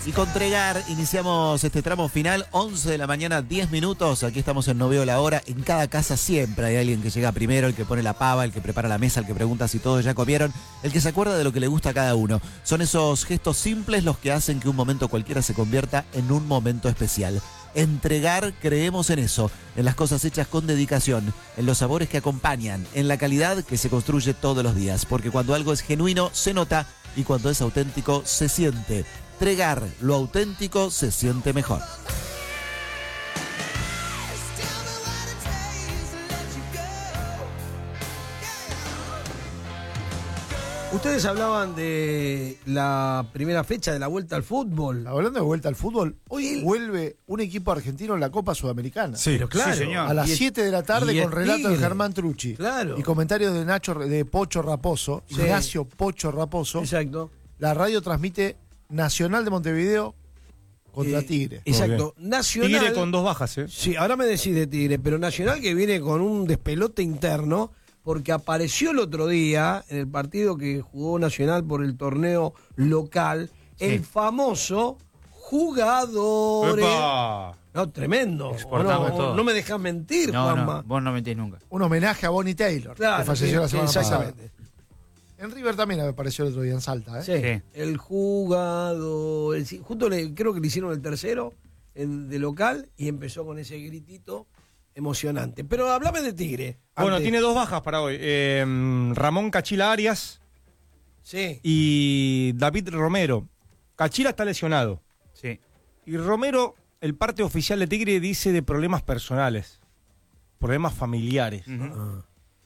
Y con Tregar iniciamos este tramo final, 11 de la mañana, 10 minutos. Aquí estamos en No Veo la Hora. En cada casa siempre hay alguien que llega primero, el que pone la pava, el que prepara la mesa, el que pregunta si todos ya comieron, el que se acuerda de lo que le gusta a cada uno. Son esos gestos simples los que hacen que un momento cualquiera se convierta en un momento especial. En Tregar creemos en eso, en las cosas hechas con dedicación, en los sabores que acompañan, en la calidad que se construye todos los días. Porque cuando algo es genuino, se nota, y cuando es auténtico, se siente. Tregar, lo auténtico se siente mejor. Ustedes hablaban de la primera fecha de la vuelta al fútbol. Hablando de vuelta al fútbol, hoy vuelve un equipo argentino en la Copa Sudamericana. Sí, pero claro. Sí, señor. A las 7 de la tarde con relato de Germán Trucci. Claro. Y comentarios de Pocho Raposo, Sí. Ignacio Pocho Raposo. Exacto. La radio transmite Nacional de Montevideo contra Tigre. Exacto. Nacional. Tigre con 2 bajas, ¿eh? Sí, ahora me decís de Tigre, pero Nacional que viene con un despelote interno, porque apareció el otro día, en el partido que jugó Nacional por el torneo local, el famoso jugador. ¡Epa! No, tremendo. Exportamos No, todo. no me dejas mentir, No, Juanma. no, vos no mentís nunca. Un homenaje a Bonnie Taylor, Claro, que falleció la semana exactamente. pasada. En River también apareció el otro día en Salta, ¿eh? Sí, Sí. el jugador. Justo creo que le hicieron el tercero de local y empezó con ese gritito emocionante. Pero hablame de Tigre. Bueno, antes. tiene 2 bajas para hoy. Ramón Cachila Arias Sí. y David Romero. Cachila está lesionado. Sí. Y Romero, el parte oficial de Tigre dice de problemas personales, problemas familiares. Ujú.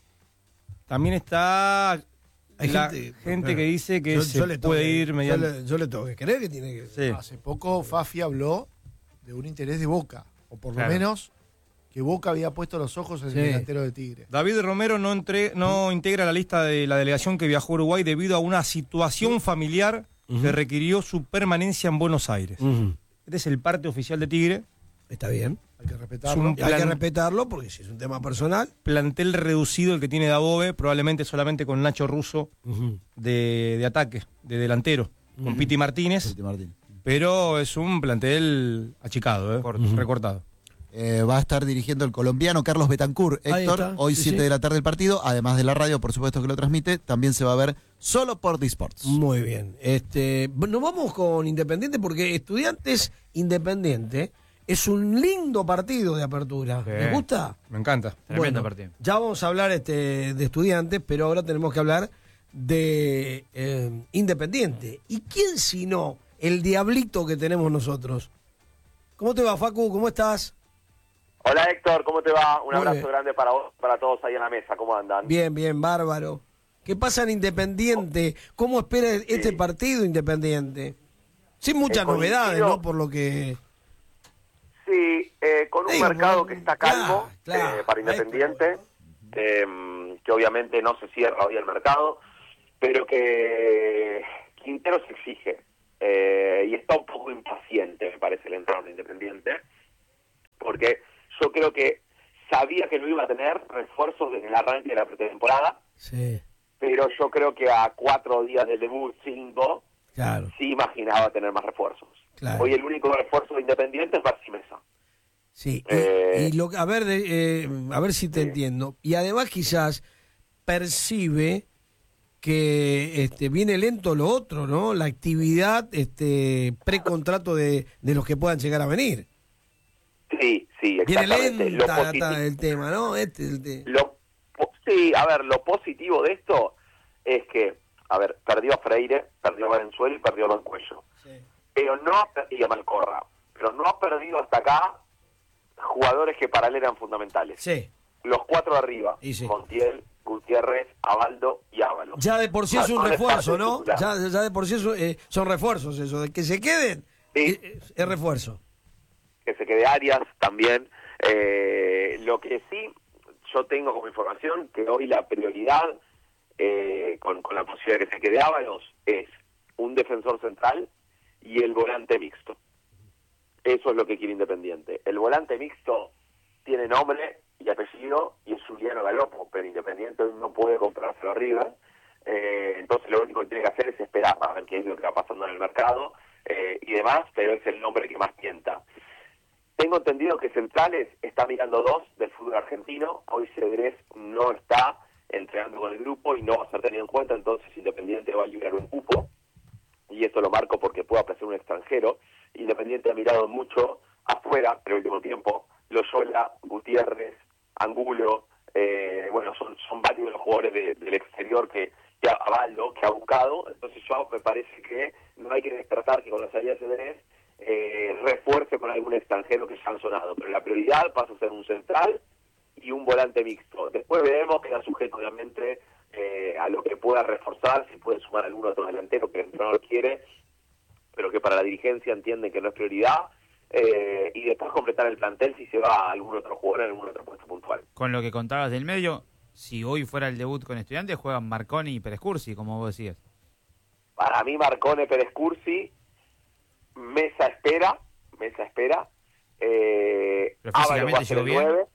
También está Hay la gente, gente bueno, que dice que yo se le puede tengo que- ir mediante... Yo le tengo que creer que tiene que. Sí. Hace poco Fafi habló de un interés de Boca, o por Claro. lo menos que Boca había puesto los ojos en Sí. el delantero de Tigre. David Romero no integra la lista de la delegación que viajó a Uruguay debido a una situación familiar que requirió su permanencia en Buenos Aires. Ujú. Este es el parte oficial de Tigre. Está bien. Hay que respetarlo. Es un Y hay que Plan- respetarlo porque si es un tema personal. Plantel reducido el que tiene Dabove, probablemente solamente con Nacho Russo de ataque, de delantero, con Piti Martínez, Piti Martín. pero es un plantel achicado, recortado. Va a estar dirigiendo el colombiano Carlos Betancourt. Ahí Héctor, está, hoy sí, 7 sí. de la tarde el partido, además de la radio, por supuesto que lo transmite, también se va a ver solo por Disports. Muy bien. Nos vamos con Independiente porque Estudiantes Independiente es un lindo partido de apertura. Sí. ¿Les gusta? Me encanta. Tremendo partido. Ya vamos a hablar de Estudiantes, pero ahora tenemos que hablar de Independiente. ¿Y quién sino el diablito que tenemos nosotros? ¿Cómo te va, Facu? ¿Cómo estás? Hola Héctor, ¿cómo te va? Un Muy abrazo bien. grande para vos, para todos ahí en la mesa, ¿cómo andan? Bien, bien, bárbaro. ¿Qué pasa en Independiente? ¿Cómo espera este partido Independiente? Sin muchas Coincido. novedades, ¿no? Por lo que... Sí, con un Digo, mercado que está calmo claro, para Independiente, que obviamente no se cierra hoy el mercado, pero que Quintero se exige y está un poco impaciente, me parece, el entrenador de Independiente, porque yo creo que sabía que no iba a tener refuerzos desde el arranque de la pretemporada, Sí, pero yo creo que a 4 días del debut, 5, claro. sí imaginaba tener más refuerzos. Claro. Hoy el único refuerzo de Independiente es Maxi Mesa. Sí, Eh, a ver si te entiendo. Y además quizás percibe que viene lento lo otro, ¿no? La actividad precontrato de los que puedan llegar a venir. Sí, Viene exactamente. lenta el tema, ¿no? Sí, a ver, lo positivo de esto es que, a ver, perdió a Freire, perdió a Valenzuela y perdió a Mancuello. Pero no y a Malcorra, pero no ha perdido hasta acá jugadores que para él eran fundamentales. Sí. Los 4 de arriba, Y sí. Montiel, Gutiérrez, Abaldo y Ábalos. Ya de por sí es un No, no es refuerzo, parte ¿no? titular. Ya de por sí son refuerzos eso. De que se queden Sí. es refuerzo. Que se quede Arias también. Lo que sí yo tengo como información que hoy la prioridad con la posibilidad de que se quede Ábalos es un defensor central y el volante mixto. Eso es lo que quiere Independiente. El volante mixto tiene nombre y apellido y es Juliano Galopo, pero Independiente hoy no puede comprárselo arriba. Entonces lo único que tiene que hacer es esperar a ver qué es lo que va pasando en el mercado y demás, pero es el nombre que más tienta. Tengo entendido que Centrales está mirando 2 del fútbol argentino. Hoy Cedrés no está entrenando con el grupo y no va a ser tenido en cuenta, entonces Independiente va a liberar un cupo. Y esto lo marco porque puede aparecer un extranjero. Independiente ha mirado mucho afuera en el último tiempo. Loyola, Gutiérrez, Angulo, bueno, son varios de los jugadores del exterior que Avaldo, que ha buscado. Entonces yo me parece que no hay que descartar que con la salida de Cedrés refuerce con algún extranjero que ya han sonado, pero la prioridad pasa a ser un central y un volante mixto. Después veremos, queda sujeto obviamente a lo que pueda reforzar, si puede sumar algún otro delantero que el entrenador quiere, pero que para la dirigencia entienden que no es prioridad, y después completar el plantel si se va a algún otro jugador en algún otro puesto puntual. Con lo que contabas del medio, si hoy fuera el debut con Estudiantes, juegan Marconi y Pérez Cursi, como vos decías. Para mí Marcone, Pérez Cursi, Mesa espera, Pero Ábalos va a físicamente ser llegó el bien. 9.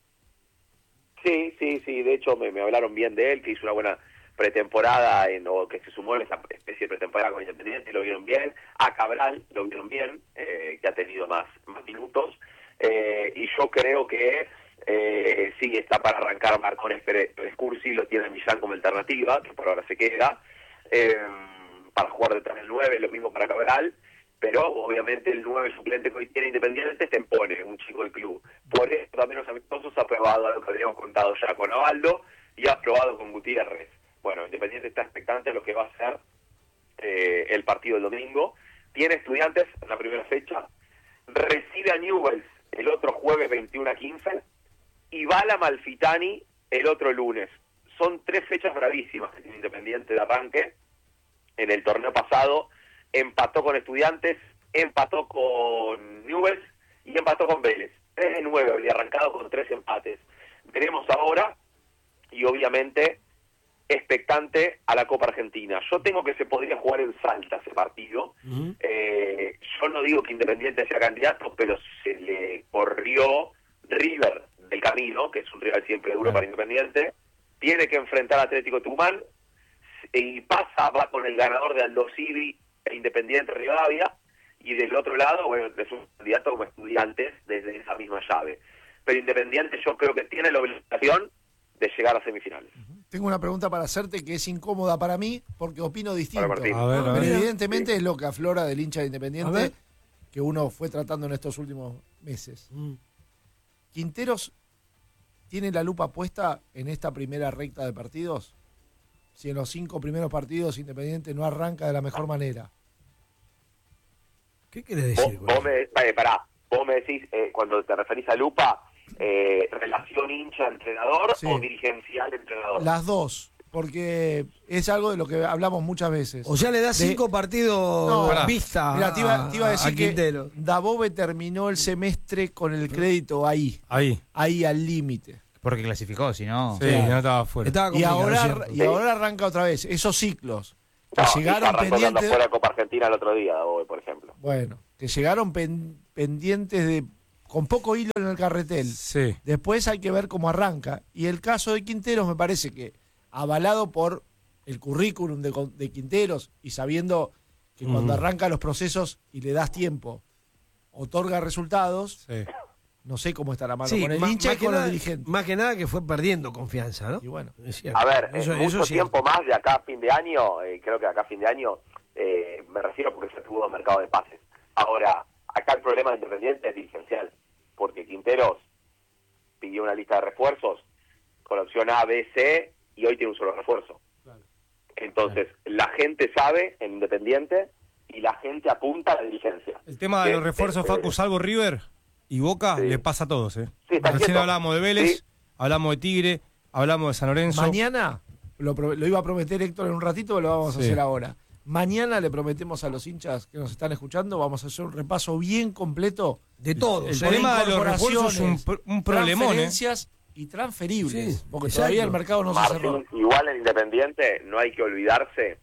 Sí, de hecho me hablaron bien de él, que hizo una buena pretemporada o que se sumó en esa especie de pretemporada con Independiente, lo vieron bien. A Cabral lo vieron bien, que ha tenido más minutos, y yo creo que sí está para arrancar Marcone, Pérez Cursi, lo tiene Millán como alternativa, que por ahora se queda, para jugar detrás del 9, lo mismo para Cabral. Pero obviamente el 9 suplente que hoy tiene Independiente se impone, un chico del club. Por eso también los amistosos ha probado algo que habíamos contado ya con Avaldo y ha probado con Gutiérrez. Bueno, Independiente está expectante de lo que va a ser el partido del domingo. Tiene Estudiantes en la primera fecha, recibe a Newell's el otro jueves 21-15 y va a la Amalfitani el otro lunes. Son 3 fechas bravísimas que tiene Independiente de arranque. En el torneo pasado empató con Estudiantes, empató con Newell's y empató con Vélez. 3 de 9, había arrancado con 3 empates. Veremos ahora, y obviamente expectante a la Copa Argentina. Yo tengo que se podría jugar en Salta ese partido. Yo no digo que Independiente sea candidato, pero se le corrió River del camino, que es un rival siempre duro para Independiente. Tiene que enfrentar a Atlético Tucumán y va con el ganador de Aldo Civi e Independiente Rivadavia, y del otro lado, bueno, es un candidato como Estudiantes desde esa misma llave. Pero Independiente yo creo que tiene la obligación de llegar a semifinales. Tengo una pregunta para hacerte que es incómoda para mí porque opino distinto. Para Martín. A ver, a Pero ver. evidentemente es lo que aflora del hincha de A ver. Independiente que uno fue tratando en estos últimos meses. ¿Quinteros tiene la lupa puesta en esta primera recta de partidos? Si en los 5 primeros partidos Independiente no arranca de la mejor manera. ¿Qué querés decir? Vos me decís, cuando te referís a lupa, relación hincha-entrenador Sí. o dirigencial-entrenador. Las dos, porque es algo de lo que hablamos muchas veces. O sea, le da 5 partidos No, pará. vista Mira, te iba a decir que Quintero. Dabove terminó el semestre con el crédito ahí al límite. Porque clasificó, si no. Sí, no estaba fuera. Estaba Y complicado, ahora, ¿cierto? y ahora arranca otra vez. Esos ciclos que No, llegaron arrancó quedando pendientes. fuera de Copa Argentina el otro día, hoy, por ejemplo. Bueno, que llegaron pendientes de con poco hilo en el carretel. Sí. Después hay que ver cómo arranca. Y el caso de Quinteros me parece que, avalado por el currículum de Quinteros y sabiendo que cuando arranca los procesos y le das tiempo, otorga resultados, Sí. no sé cómo está la mano Sí, con el más hincha y que con los nada- dirigentes. Más que nada que fue perdiendo confianza, ¿no? Y bueno, Es cierto. A ver, Eso mucho es cierto. tiempo más de acá a fin de año, creo que de acá a fin de año, me refiero porque se tuvo mercado de pases. Ahora, acá el problema de Independiente es dirigencial, porque Quinteros pidió una lista de refuerzos con opción A, B, C, y hoy tiene un solo refuerzo. Entonces, la gente sabe en Independiente y la gente apunta a la dirigencia. El tema de Que, los refuerzos, Facu, salvo River y Boca, Sí. le pasa a todos. Sí, está Recién quieto. hablábamos de Vélez, Sí. hablamos de Tigre, hablamos de San Lorenzo. mañana, lo iba a prometer Héctor en un ratito, pero lo vamos a Sí. hacer ahora. Mañana le prometemos a los hinchas que nos están escuchando, vamos a hacer un repaso bien completo De todos. El ¿eh? tema de los refuerzos es un problemón, ¿eh? transferencias y transferibles, Sí, porque exacto. todavía el mercado no se cerró. Martín, igual en Independiente no hay que olvidarse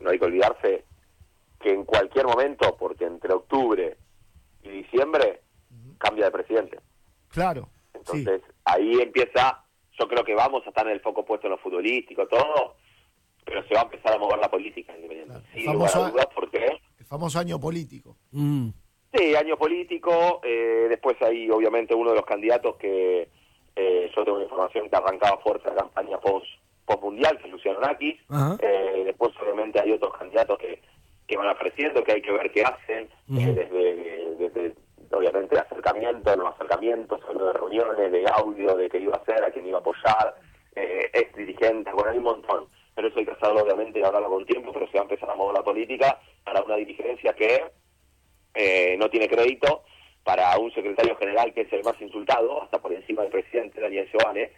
que en cualquier momento, porque entre octubre y diciembre cambia de presidente. Claro, sí. Entonces ahí empieza, yo creo que vamos a estar en el foco puesto en lo futbolístico, todo, pero se va a empezar a mover la política en Independiente. Claro. Sin lugar a dudas, porque famoso año político. Sí, año político. Después hay, obviamente, uno de los candidatos que yo tengo una información que arrancaba fuerte la campaña post-mundial, que es Luciano Nakis. Después, obviamente, hay otros candidatos que van apareciendo, que hay que ver qué hacen, desde obviamente, los acercamientos, de reuniones, de audio, de qué iba a hacer, a quién iba a apoyar, ex dirigentes, bueno, hay un montón. Pero eso hay que hacerlo, obviamente, y hablarlo con tiempo, pero se va a empezar a mover la política para una dirigencia que no tiene crédito, para un secretario general que es el más insultado, hasta por encima del presidente, Daniel Giovane,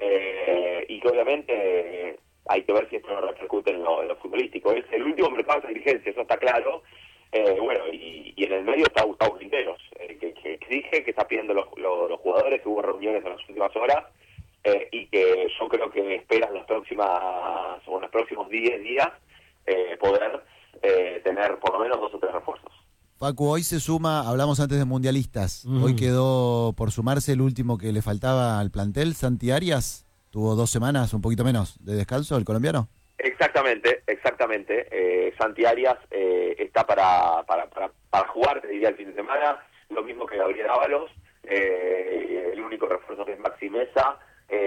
y que obviamente hay que ver si esto no repercute en lo futbolístico. Es el último mercado de dirigencia, eso está claro. Bueno, y en el medio está Gustavo Quinteros, que exige, que está pidiendo los jugadores, que hubo reuniones en las últimas horas, y que yo creo que esperan los próximos 10 días poder tener por lo menos 2 o 3 refuerzos. Facu, hoy se suma, hablamos antes de mundialistas, hoy quedó por sumarse el último que le faltaba al plantel, Santi Arias, tuvo 2 semanas, un poquito menos, de descanso, el colombiano. Exactamente. Santi Arias está para jugar, te diría, el fin de semana, lo mismo que Gabriel Ábalos, el único refuerzo que es Maxi Mesa,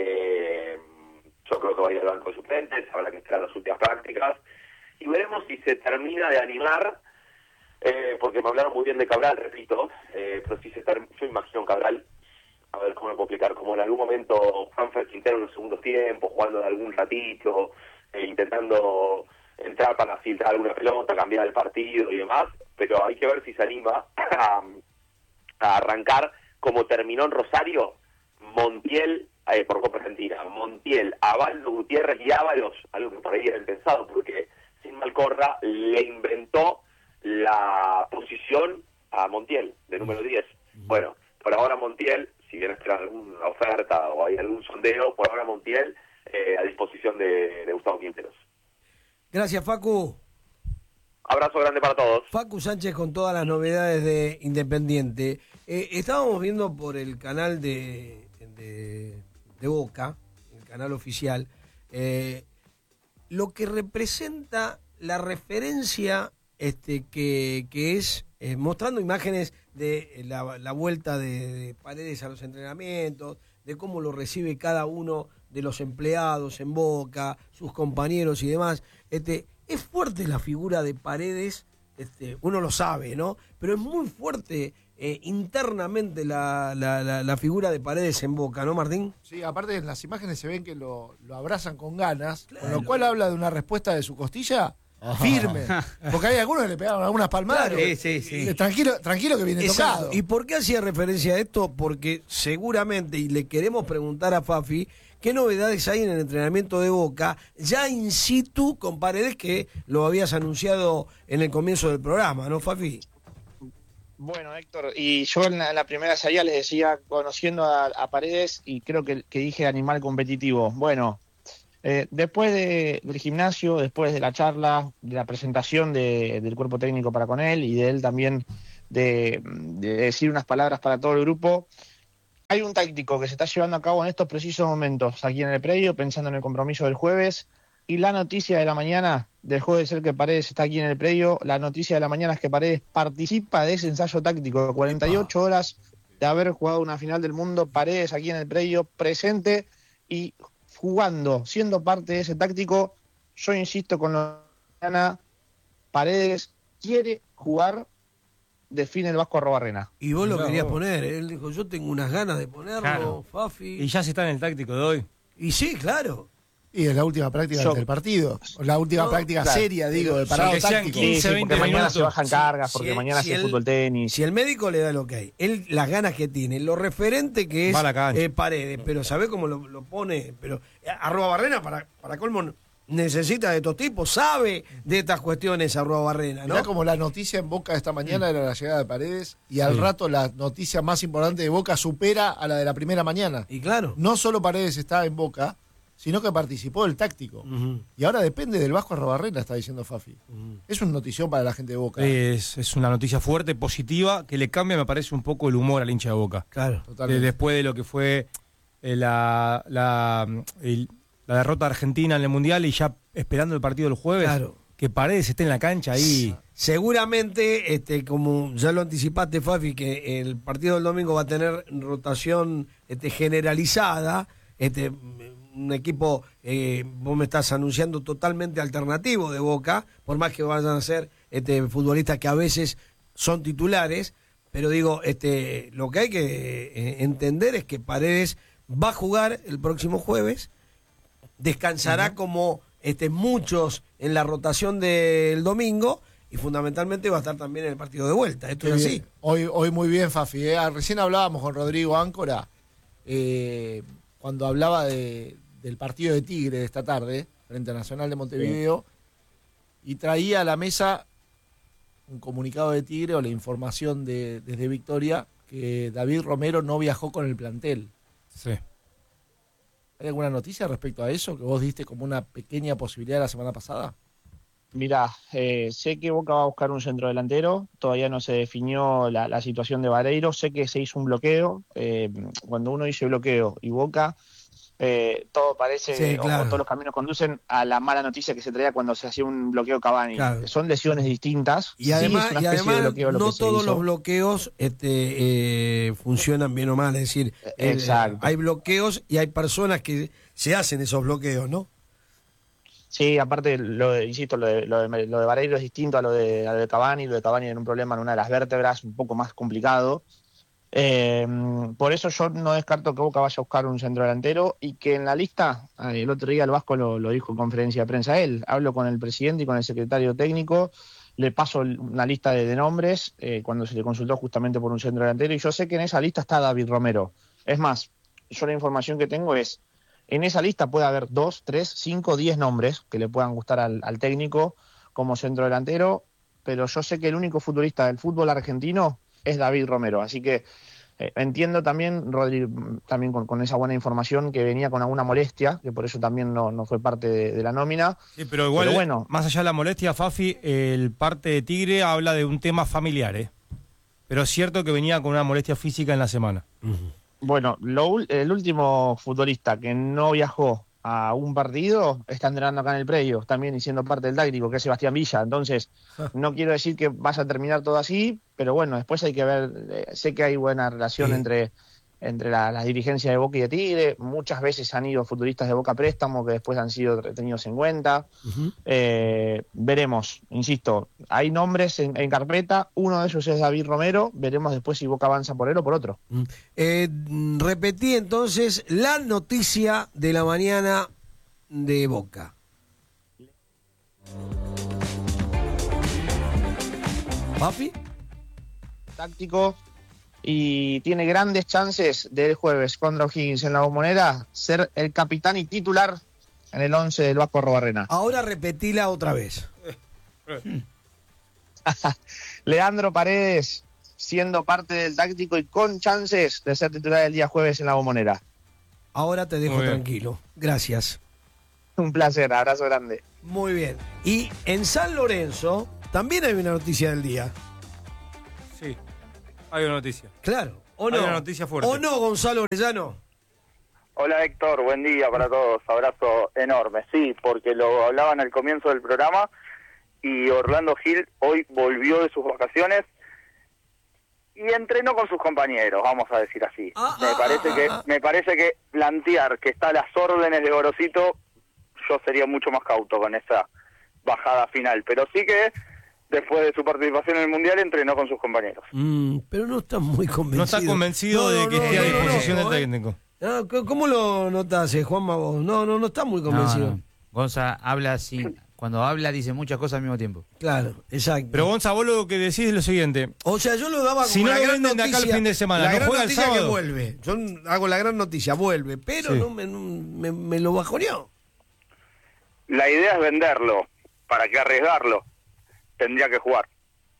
yo creo que va a ir al banco de suplentes, habrá que esperar las últimas prácticas, y veremos si se termina de animar, porque me hablaron muy bien de Cabral, repito, pero si yo imagino Cabral, a ver cómo lo puedo explicar, como en algún momento Juanfer Quintero en los segundos tiempos, jugando de algún ratito, intentando entrar para filtrar alguna pelota, cambiar el partido y demás, pero hay que ver si se anima a arrancar como terminó en Rosario, Montiel, por Copa Argentina, Montiel, Abaldo, Gutiérrez y Ábalos, algo que por ahí era impensado, porque sin Malcorra le inventó la posición a Montiel, de número 10. Bueno, por ahora Montiel, si bien espera alguna oferta o hay algún sondeo, por ahora Montiel a disposición de Gustavo Quinteros. Gracias, Facu. Abrazo grande para todos. Facu Sánchez con todas las novedades de Independiente. Estábamos viendo por el canal de Boca, el canal oficial, lo que representa la referencia que es mostrando imágenes de la vuelta de Paredes a los entrenamientos, de cómo lo recibe cada uno de los empleados en Boca, sus compañeros y demás. Es fuerte la figura de Paredes, uno lo sabe, ¿no? Pero es muy fuerte internamente la figura de Paredes en Boca, ¿no, Martín? Sí, aparte en las imágenes se ven que lo abrazan con ganas, claro. Con lo cual habla de una respuesta de su costilla firme, porque hay algunos que le pegaron algunas palmadas. Claro. Sí. Tranquilo que viene tocado. ¿Y por qué hacía referencia a esto? Porque seguramente, y le queremos preguntar a Fafi, ¿qué novedades hay en el entrenamiento de Boca, ya in situ con Paredes, que lo habías anunciado en el comienzo del programa, ¿no, Fafi? Bueno, Héctor, y yo en la primera salida les decía, conociendo a Paredes, y creo que dije animal competitivo. Bueno, después del gimnasio, después de la charla, de la presentación del cuerpo técnico para con él, y de él también de decir unas palabras para todo el grupo, hay un táctico que se está llevando a cabo en estos precisos momentos aquí en el predio, pensando en el compromiso del jueves, y la noticia de la mañana, dejó de ser que Paredes está aquí en el predio, la noticia de la mañana es que Paredes participa de ese ensayo táctico, 48 horas de haber jugado una final del mundo, Paredes aquí en el predio, presente y jugando, siendo parte de ese táctico. Yo insisto con la mañana, Paredes quiere jugar, define el Vasco Arrobarrena. Y vos lo querías poner, él dijo, yo tengo unas ganas de ponerlo, claro. Fafi. Y ya se está en el táctico de hoy. Y sí, claro. Y es la última práctica del partido, la última práctica seria, digo, de parado táctico. 15, 20 porque mañana minutos. se bajan cargas, porque mañana se fútbol tenis. Si el médico le da lo que hay, él las ganas que tiene, lo referente que es Paredes, pero ¿sabe cómo lo pone? Pero Arrobarrena, para colmo, necesita de estos tipos, sabe de estas cuestiones Arrobarrena, ¿no? Mirá como la noticia en Boca de esta mañana era la llegada de Paredes, y al rato la noticia más importante de Boca supera a la de la primera mañana. Y claro. No solo Paredes está en Boca, sino que participó del táctico. Y ahora depende del Vasco Arrobarrena, está diciendo Fafi. Es una notición para la gente de Boca. Es una noticia fuerte, positiva, que le cambia, me parece, un poco el humor al hincha de Boca. Claro. Después de lo que fue la derrota de Argentina en el Mundial, y ya esperando el partido del jueves, claro. que Paredes esté en la cancha ahí seguramente, como ya lo anticipaste, Fafi, que el partido del domingo va a tener rotación generalizada, un equipo, vos me estás anunciando totalmente alternativo de Boca, por más que vayan a ser futbolistas que a veces son titulares, pero digo, lo que hay que entender es que Paredes va a jugar el próximo jueves, descansará como muchos en la rotación del domingo y fundamentalmente va a estar también en el partido de vuelta. Esto es así. Hoy muy bien, Fafi. Recién hablábamos con Rodrigo Áncora cuando hablaba del partido de Tigre de esta tarde frente a Nacional de Montevideo y traía a la mesa un comunicado de Tigre o la información desde Victoria que David Romero no viajó con el plantel. Sí. ¿Hay alguna noticia respecto a eso que vos diste como una pequeña posibilidad la semana pasada? Mirá, sé que Boca va a buscar un centro delantero, todavía no se definió la situación de Vareiro, sé que se hizo un bloqueo, cuando uno dice bloqueo y Boca, todo parece, sí, claro, o todos los caminos conducen a la mala noticia que se traía cuando se hacía un bloqueo Cavani. Claro. Son lesiones distintas. Y además, sí, es una especie de bloqueo, no todos los bloqueos funcionan bien o mal, es decir, hay bloqueos y hay personas que se hacen esos bloqueos, ¿no? Sí, aparte, insisto, lo de Vareiro es distinto a lo de Cavani. Lo de Cavani en un problema en una de las vértebras, un poco más complicado. Por eso yo no descarto que Boca vaya a buscar un centro delantero y que en la lista, el otro día el Vasco lo dijo en conferencia de prensa él, hablo con el presidente y con el secretario técnico, le paso una lista de nombres cuando se le consultó justamente por un centro delantero y yo sé que en esa lista está David Romero. Es más, yo la información que tengo es, en esa lista puede haber 2, 3, 5, 10 nombres que le puedan gustar al técnico como centro delantero, pero yo sé que el único futbolista del fútbol argentino es David Romero, así que entiendo también, Rodri, también con esa buena información que venía con alguna molestia, que por eso también no fue parte de la nómina. Sí, pero igual, bueno, más allá de la molestia, Fafi, el parte de Tigre habla de un tema familiar, pero es cierto que venía con una molestia física en la semana. Bueno, el último futbolista que no viajó a un partido está entrenando acá en el predio, también y siendo parte del táctico, que es Sebastián Villa. Entonces, no quiero decir que vaya a terminar todo así, pero bueno, después hay que ver, sé que hay buena relación entre la dirigencia de Boca y de Tigre. Muchas veces han ido futbolistas de Boca a préstamo que después han sido tenidos en cuenta. Veremos, insisto, hay nombres en carpeta, uno de ellos es David Romero, veremos después si Boca avanza por él o por otro. Repetí entonces la noticia de la mañana de Boca. ¿Papi? Táctico, y tiene grandes chances del jueves contra O'Higgins en la Bombonera ser el capitán y titular en el 11 del Vasco Arrobarrena. Ahora repetila otra vez. Leandro Paredes siendo parte del táctico y con chances de ser titular el día jueves en la Bombonera. Ahora te dejo tranquilo. Gracias. Un placer, abrazo grande. Muy bien. Y en San Lorenzo también hay una noticia del día. Sí, hay una noticia. Claro, ¿o no? Hay una noticia fuerte. ¿O no, Gonzalo Orellano? Hola Héctor, buen día para todos, abrazo enorme. Sí, porque lo hablaban al comienzo del programa y Orlando Gil hoy volvió de sus vacaciones y entrenó con sus compañeros, vamos a decir así. Me parece que plantear que está a las órdenes de Gorosito, yo sería mucho más cauto con esa bajada final, pero sí que después de su participación en el Mundial entrenó con sus compañeros. Pero no está muy convencido. No está convencido de que esté a disposición del técnico. ¿Cómo lo notas, Juanma, vos? No está muy convencido. No. Gonza habla así, cuando habla dice muchas cosas al mismo tiempo. Claro, exacto. Pero Gonza, vos lo que decís es lo siguiente. O sea, yo lo daba como si no la lo gran venden noticia, de acá el fin de semana, la no gran juega el noticia sábado. que vuelve. Yo hago la gran noticia, vuelve, pero sí. no me lo bajoneó. La idea es venderlo, ¿para qué arriesgarlo? Tendría que jugar.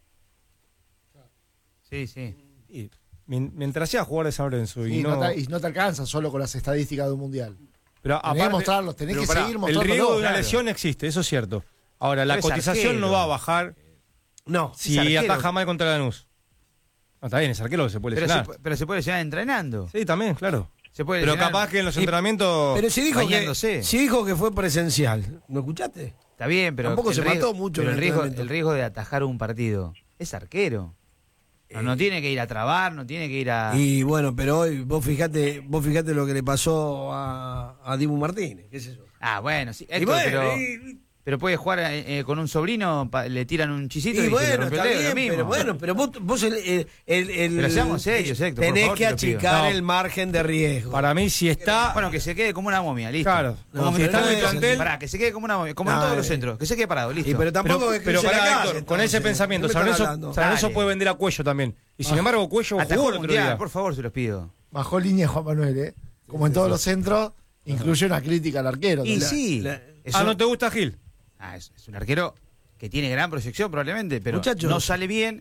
Sí. Y mientras sea jugar de San Lorenzo y no te alcanza solo con las estadísticas de un mundial. Pero tenés que mostrarlos, tenés que seguir mostrándolo. El riesgo de una lesión existe, eso es cierto. Ahora, la cotización no va a bajar si ataja mal contra Lanús. No, está bien, es arquero que se puede lesionar. Pero se puede lesionar entrenando. Sí, también, claro. Se puede pero capaz que en los entrenamientos... Pero si dijo que fue presencial, ¿no escuchaste? Está bien, pero Tampoco se riesgo- mató mucho pero en el el riesgo, entrenamiento. el riesgo de atajar un partido es arquero. No tiene que ir a trabar, no tiene que ir a... Y bueno, pero hoy vos fijate lo que le pasó a Dibu Martínez, ¿qué es eso? Ah, bueno, sí, Y Héctor, bueno, pero puede jugar con un sobrino, le tiran un chisito y, y se le bueno, rompe está el dedo, lo bien, mismo. pero bueno, pero vos Pero seamos serios, Héctor, por tenés favor, que te lo pido. achicar No. el margen de riesgo. Para mí, si está. Bueno, que se quede como una momia, listo. Claro. No, Como si que está en el plantel- Pará, que se quede como una momia, como en No, todos los centros, que se quede parado, listo. Y pero tampoco es que Pero se la pará, case, Héctor, con entonces. ese pensamiento, ¿Qué me San estás Lorenzo, hablando? San Lorenzo Dale. puede vender a Cuello también. Y sin embargo, Cuello Atajó jugó un el otro mundial, día. por favor, se los pido. Bajó línea Juan Manuel, como en todos los centros, incluye una crítica al arquero. Y también. sí. Ah, ¿no te gusta Gil? Es un arquero que tiene gran proyección probablemente, pero Muchachos. no sale bien.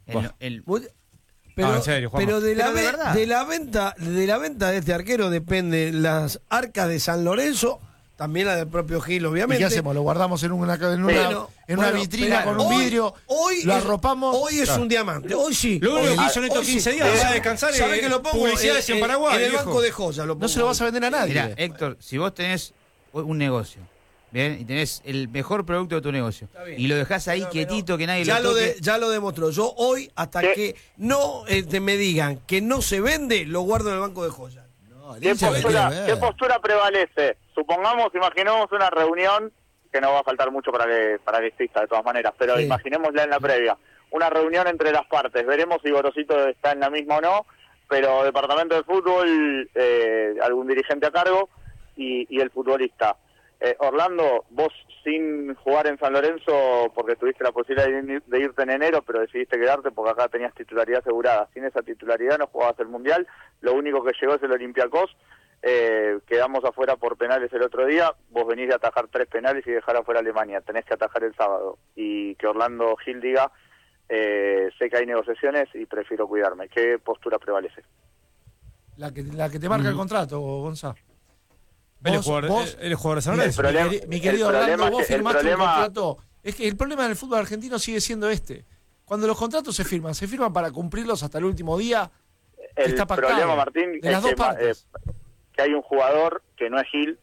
Pero, No, en serio, Juanma. pero de la, Pero de verdad. de la venta de este arquero depende las arcas de San Lorenzo, también la del propio Gil, ¿Y obviamente. qué hacemos? ¿Lo guardamos en una Bueno, vitrina pero con un hoy- vidrio? Hoy ¿Lo es- arropamos? Hoy es Claro. un diamante. Hoy sí. Lo único Hoy- que hizo en estos hoy sí. 15 días va a descansar ¿Sabe que lo pongo? publicidades en Paraguay, En el viejo. banco de joyas lo pongo. No se lo vas a vender a nadie. Mirá, Héctor, si vos tenés un negocio, ¿bien? Y tenés el mejor producto de tu negocio, bien. y lo dejás ahí No, quietito, que nadie ya lo toque. ya lo demostró. Yo hoy, hasta ¿Qué? que no me digan que no se vende, lo guardo en el banco de joyas. No, el ¿Qué hincha lo quiere postura, ver. ¿Qué postura prevalece? Imaginemos una reunión, que no va a faltar mucho para que exista de todas maneras, pero Sí. imaginémosla en la previa. Una reunión entre las partes, veremos si Gorosito está en la misma o no, pero departamento de fútbol, algún dirigente a cargo y el futbolista. Orlando, vos sin jugar en San Lorenzo porque tuviste la posibilidad de irte en enero, pero decidiste quedarte porque acá tenías titularidad asegurada. Sin esa titularidad no jugabas el Mundial, lo único que llegó es el Olympiacos. Quedamos afuera por penales el otro día, vos venís de atajar 3 penales y dejar afuera a Alemania, tenés que atajar el sábado. Y que Orlando Gil diga, sé que hay negociaciones y prefiero cuidarme. ¿Qué postura prevalece? La que te marca el contrato, Gonzalo. Él es jugador de San Mira, Lorenzo. mi querido el Orlando, problema vos es que- el firmaste problema- un contrato. Es que el problema del fútbol argentino sigue siendo este. Cuando los contratos se firman para cumplirlos hasta el último día. El Está pactado, problema, Martín, de las es dos que, partes. que hay un jugador que no es Gil,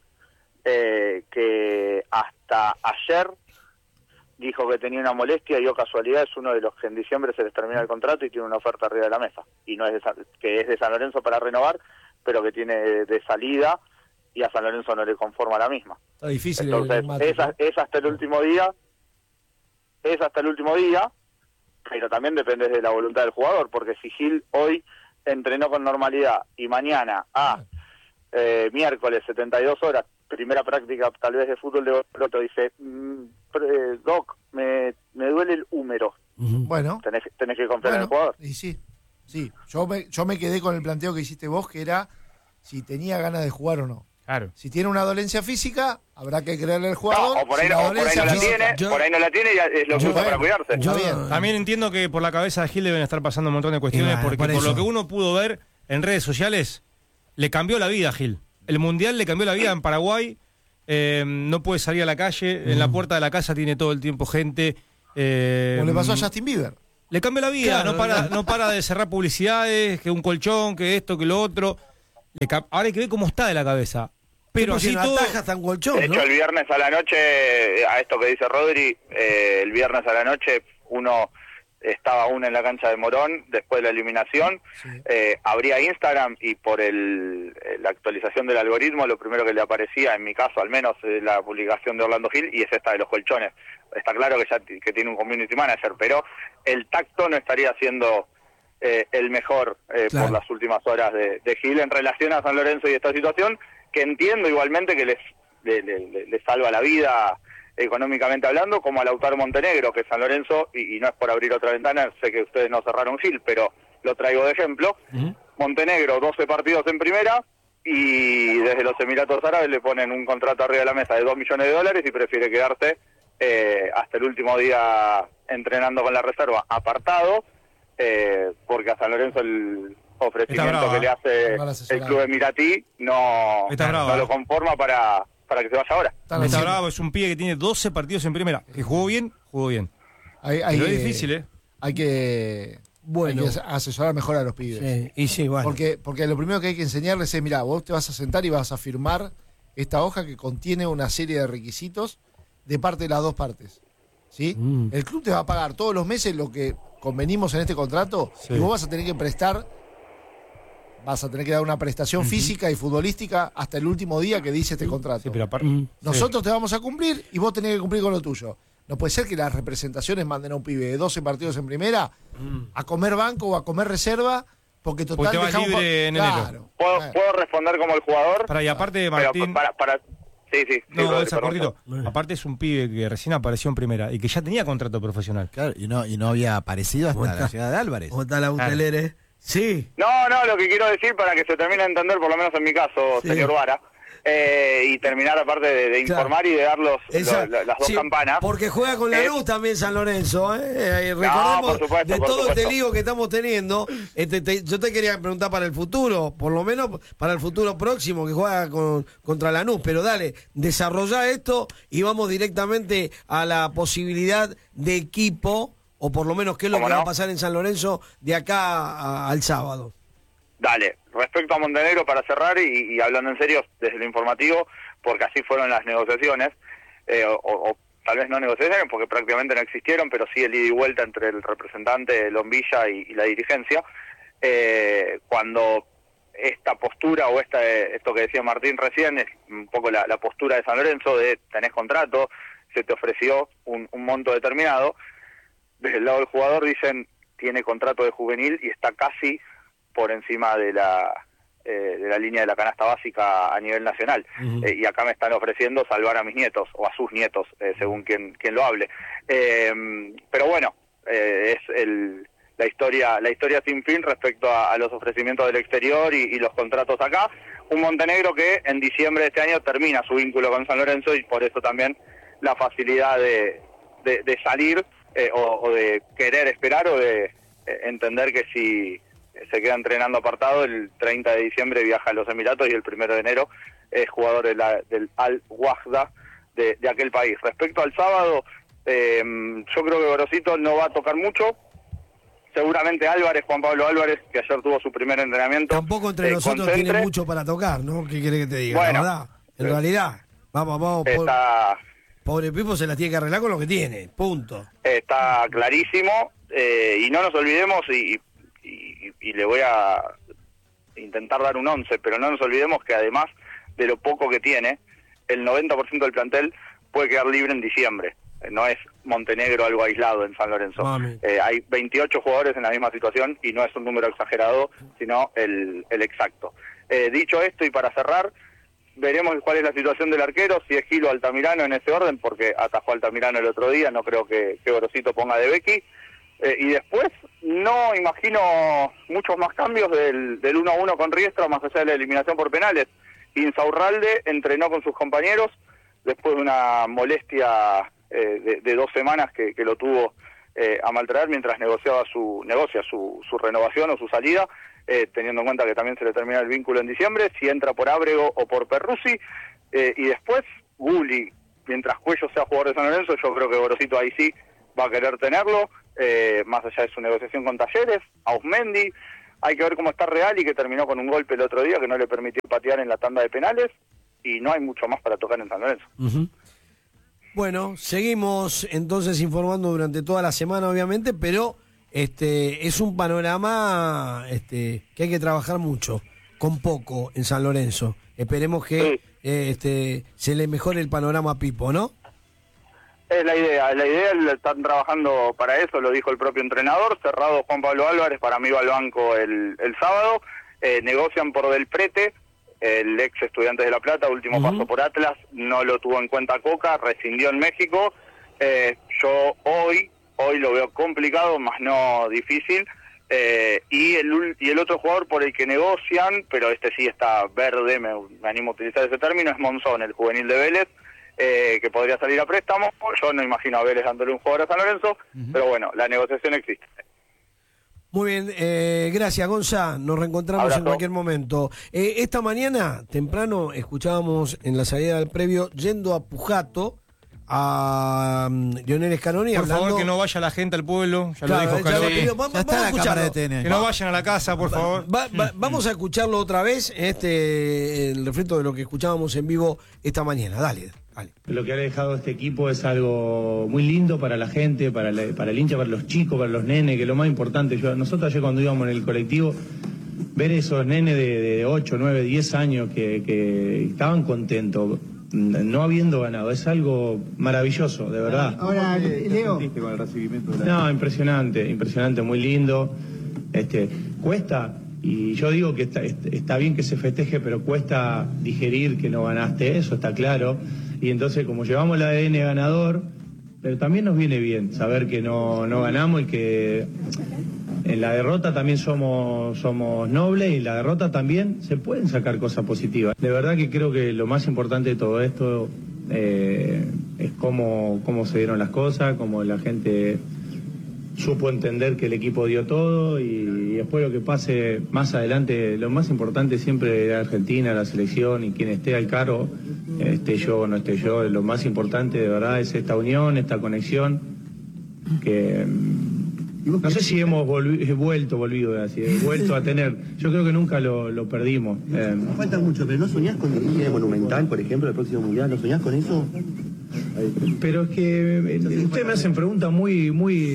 que hasta ayer dijo que tenía una molestia y, casualidad, es uno de los que en diciembre se les termina el contrato y tiene una oferta arriba de la mesa. Y no es que es de San Lorenzo para renovar, pero que tiene de salida y a San Lorenzo no le conforma la misma. Está difícil el Entonces, mate, ¿no? es hasta el último día, pero también depende de la voluntad del jugador, porque si Gil hoy entrenó con normalidad y mañana miércoles 72 horas, primera práctica tal vez de fútbol de otro, dice, Doc, me duele el húmero, Bueno, tenés que confiar en el jugador. y sí. Yo me quedé con el planteo que hiciste vos, que era si tenía ganas de jugar o no. Claro. Si tiene una dolencia física, habrá que creerle al jugador. No, o por ahí, Si no, la por ahí dolencia no la física- tiene, yo- por ahí no la tiene y es lo que usa para cuidarse. Está bien. También entiendo que por la cabeza de Gil deben estar pasando un montón de cuestiones, Y va, porque por por eso. lo que uno pudo ver en redes sociales, le cambió la vida a Gil. El Mundial le cambió la vida en Paraguay, no puede salir a la calle, en la puerta de la casa tiene todo el tiempo gente. Como le pasó a Justin Bieber. Le cambió la vida, Claro, no para de cerrar publicidades, que un colchón, que esto, que lo otro. Ahora hay que ver cómo está de la cabeza. Pero así todo... atajas tan colchón, De hecho, ¿no? el viernes a la noche, a esto que dice Rodri, el viernes a la noche uno estaba aún en la cancha de Morón después de la eliminación, abría Instagram y por la actualización del algoritmo lo primero que le aparecía, en mi caso al menos, la publicación de Orlando Gil, y es esta de los colchones. Está claro que tiene un community manager, pero el tacto no estaría siendo el mejor Claro. por las últimas horas de Gil en relación a San Lorenzo y esta situación, que entiendo igualmente que le salva la vida económicamente hablando, como a Lautaro Montenegro, que San Lorenzo, y no es por abrir otra ventana, sé que ustedes no cerraron Gil, pero lo traigo de ejemplo. Montenegro, 12 partidos en primera, y desde los Emiratos Árabes le ponen un contrato arriba de la mesa de $2 millones y prefiere quedarse hasta el último día entrenando con la reserva, apartado, porque a San Lorenzo el ofrecimiento brava, que le hace mal asesorado. el club emiratí no brava. lo conforma para que se vaya ahora. Están Está haciendo- bravo, es un pibe que tiene 12 partidos en primera. Que jugó bien, jugó bien. Hay Pero es que- difícil, ¿eh? Hay que, Bueno. hay que asesorar mejor a los pibes. Sí, y sí, bueno. Porque lo primero que hay que enseñarles es, mira, vos te vas a sentar y vas a firmar esta hoja que contiene una serie de requisitos de parte de las dos partes. ¿Sí? El club te va a pagar todos los meses lo que convenimos en este contrato y vos vas a tener que prestar, vas a tener que dar una prestación física y futbolística hasta el último día que dice este contrato. Sí, pero aparte, Nosotros te vamos a cumplir y vos tenés que cumplir con lo tuyo. No puede ser que las representaciones manden a un pibe de 12 partidos en primera a comer banco o a comer reserva porque total Porque te vas dejamos libre en enero. ¿Puedo responder como el jugador? y aparte, Martín. Sí, No, Rodri, Elsa, perdón. cortito. Aparte es un pibe que recién apareció en primera y que ya tenía contrato profesional. Claro, y no había aparecido hasta la llegada de Álvarez. ¿Cómo está la Butelere? Sí. No, lo que quiero decir para que se termine de entender, por lo menos en mi caso, Sí. señor Vara, y terminar aparte de Claro. informar y de dar las dos Sí, campanas. Porque juega con la luz también San Lorenzo. Recordemos por supuesto, de por todo supuesto. este lío que estamos teniendo. Yo te quería preguntar para el futuro, por lo menos para el futuro próximo que juega contra Lanús. Pero dale, desarrolla esto y vamos directamente a la posibilidad de equipo, o por lo menos qué es lo que ¿Cómo va no? a pasar en San Lorenzo de acá al sábado. Dale, respecto a Montenegro, para cerrar y hablando en serio desde lo informativo, porque así fueron las negociaciones, o tal vez no negociaciones porque prácticamente no existieron, pero sí el ida y vuelta entre el representante Lombilla y la dirigencia, cuando esta postura o esto que decía Martín recién, es un poco la postura de San Lorenzo de tenés contrato, se te ofreció un monto determinado, desde el lado del jugador dicen tiene contrato de juvenil y está casi por encima de la línea de la canasta básica a nivel nacional. Y acá me están ofreciendo salvar a mis nietos, o a sus nietos, según quien lo hable. Pero bueno, es la historia sin fin respecto a los ofrecimientos del exterior y los contratos acá. Un Montenegro que en diciembre de este año termina su vínculo con San Lorenzo y por eso también la facilidad de salir o de querer esperar o de entender que si se queda entrenando apartado, el 30 de diciembre viaja a los Emiratos y el 1 de enero es jugador del Al-Wahda de aquel país. Respecto al sábado, yo creo que Gorosito no va a tocar mucho. Seguramente Álvarez, Juan Pablo Álvarez, que ayer tuvo su primer entrenamiento. Tampoco entre nosotros concentre. tiene mucho para tocar, ¿no? ¿Qué querés que te diga? Bueno, la verdad, en realidad, vamos, Está pobre Pipo se las tiene que arreglar con lo que tiene, punto. Está clarísimo, y no nos olvidemos, y le voy a intentar dar un 11, pero no nos olvidemos que además de lo poco que tiene, el 90% del plantel puede quedar libre en diciembre. No es Montenegro algo aislado en San Lorenzo. Hay 28 jugadores en la misma situación y no es un número exagerado, sino el exacto. Dicho esto y para cerrar, veremos cuál es la situación del arquero, si es Gil o Altamirano en ese orden, porque atajó Altamirano el otro día, no creo que Gorosito ponga de Becky. Y después no imagino muchos más cambios del 1-1 con Riestra, más allá de la eliminación por penales. Insaurralde entrenó con sus compañeros después de una molestia de 2 semanas que lo tuvo a maltraer mientras negocia su renovación o su salida, teniendo en cuenta que también se le termina el vínculo en diciembre, si entra por Ábrego o por Perruzzi, y después Gulli, mientras Cuello sea jugador de San Lorenzo, yo creo que Gorosito ahí sí va a querer tenerlo, más allá de su negociación con Talleres. Ausmendi, hay que ver cómo está Real y que terminó con un golpe el otro día que no le permitió patear en la tanda de penales, y no hay mucho más para tocar en San Lorenzo. Bueno, seguimos entonces informando durante toda la semana, obviamente, pero es un panorama que hay que trabajar mucho, con poco en San Lorenzo. Esperemos que se le mejore el panorama a Pipo, ¿no? Es la idea están trabajando para eso, lo dijo el propio entrenador. Cerrado Juan Pablo Álvarez, para mí va al banco el sábado. Negocian por Del Prete, el ex Estudiantes de La Plata, último paso por Atlas, no lo tuvo en cuenta Coca, rescindió en México. Yo hoy lo veo complicado, más no difícil. Y el otro jugador por el que negocian, pero este sí está verde, me animo a utilizar ese término, es Monzón, el juvenil de Vélez, que podría salir a préstamo. Yo no imagino a Vélez dándole un jugador a San Lorenzo, pero bueno, la negociación existe. Muy bien, gracias Gonza, nos reencontramos Abrazo. en cualquier momento. Esta mañana, temprano, escuchábamos en la salida del previo, yendo a Pujato, a Lionel Scanoni, Por hablando... favor, que no vaya la gente al pueblo, ya Claro, lo dijo ya lo Scaloni. pidió. Ya está Vamos a la cámara de escucharlo. TN. Que no vayan a la casa, por favor. Vamos a escucharlo otra vez, el refrito de lo que escuchábamos en vivo esta mañana. Dale. Lo que ha dejado este equipo es algo muy lindo para la gente, para el hincha, para los chicos, para los nenes, que es lo más importante. Nosotros ayer cuando íbamos en el colectivo, ver esos nenes de 8, 9, 10 años que estaban contentos, no habiendo ganado, es algo maravilloso, de verdad. Ahora, Leo. Con el recibimiento de No, impresionante, muy lindo. Cuesta, y yo digo que está bien que se festeje, pero cuesta digerir que no ganaste, eso está claro. Y entonces, como llevamos el ADN ganador, pero también nos viene bien saber que no ganamos y que en la derrota también somos nobles, y en la derrota también se pueden sacar cosas positivas. De verdad que creo que lo más importante de todo esto es cómo se dieron las cosas, cómo la gente supo entender que el equipo dio todo, y después lo que pase más adelante, lo más importante siempre es Argentina, la selección y quien esté al cargo, esté yo o no esté yo, lo más importante de verdad es esta unión, esta conexión, que no sé si hemos vuelto a tener, yo creo que nunca lo perdimos. No falta mucho, pero ¿no soñás con dirigir el Monumental, por ejemplo, el próximo Mundial? ¿No soñás con eso? Pero es que ustedes me hacen preguntas muy...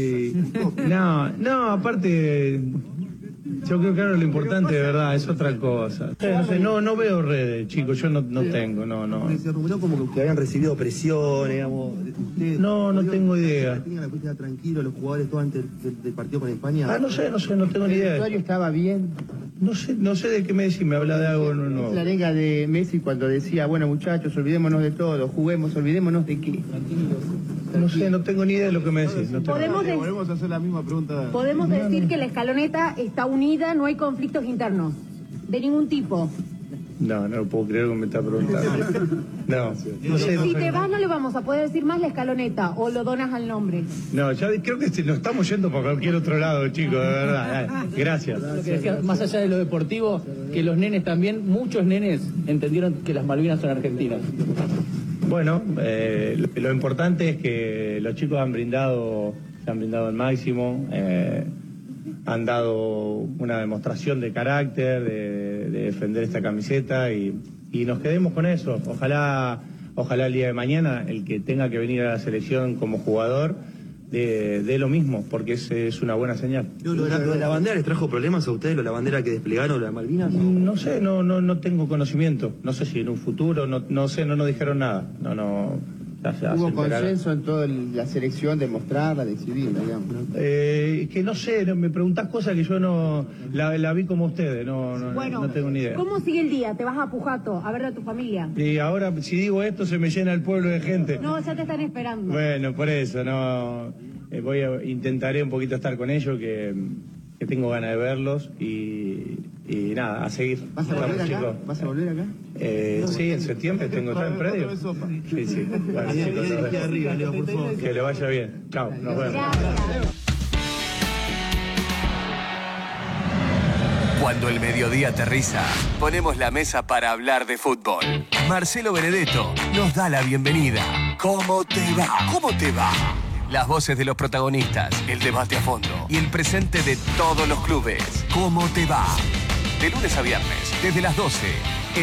No, aparte... Yo creo que ahora lo importante de verdad es otra cosa. No veo redes, chicos, yo no tengo, no. Se rumoró como que habían recibido presión, digamos. No tengo idea. ¿Tenían la cuestión tranquilo los jugadores todo antes del partido con España? No sé, no tengo ni idea. ¿El vestuario estaba bien? No sé de qué me decís, me habla de algo no. La arenga de Messi cuando decía, bueno muchachos, olvidémonos de todo, juguemos, olvidémonos de qué. No sé, no tengo ni idea de lo que me decís. Podemos hacer la misma pregunta. Podemos decir que la escaloneta está unida, no hay conflictos internos, de ningún tipo. No lo puedo creer que me está preguntando. No sé. Si te vas no le vamos a poder decir más la escaloneta, o lo donas al nombre. No, ya creo que nos estamos yendo para cualquier otro lado, chicos, de verdad. Gracias. Lo que decía, más allá de lo deportivo, que los nenes también, muchos nenes entendieron que las Malvinas son argentinas. Bueno, lo importante es que los chicos se han brindado al máximo, han dado una demostración de carácter, de defender esta camiseta, y nos quedemos con eso. Ojalá el día de mañana el que tenga que venir a la selección como jugador dé lo mismo, porque es una buena señal. ¿Lo de la bandera les trajo problemas a ustedes, la bandera que desplegaron, la Malvinas? No sé, no tengo conocimiento. No sé si en un futuro, no sé, no nos dijeron nada. ¿Hubo consenso en toda la selección de mostrarla, de exhibirla, digamos? Que no sé, me preguntás cosas que yo no la vi como ustedes, no tengo ni idea. ¿Cómo sigue el día? ¿Te vas a Pujato a ver a tu familia? Y ahora, si digo esto, se me llena el pueblo de gente. No, ya te están esperando. Bueno, por eso, intentaré un poquito estar con ellos, que tengo ganas de verlos, y nada, a seguir. ¿Vas a volver acá? ¿Vas a volver acá? Sí, en septiembre tengo ya en predio. Sí. Bueno, chicos, que le vaya bien. Chao, nos vemos. Cuando el mediodía aterriza, ponemos la mesa para hablar de fútbol. Marcelo Benedetto nos da la bienvenida. ¿Cómo te va? ¿Cómo te va? Las voces de los protagonistas, el debate a fondo y el presente de todos los clubes. ¿Cómo te va? De lunes a viernes, desde las 12,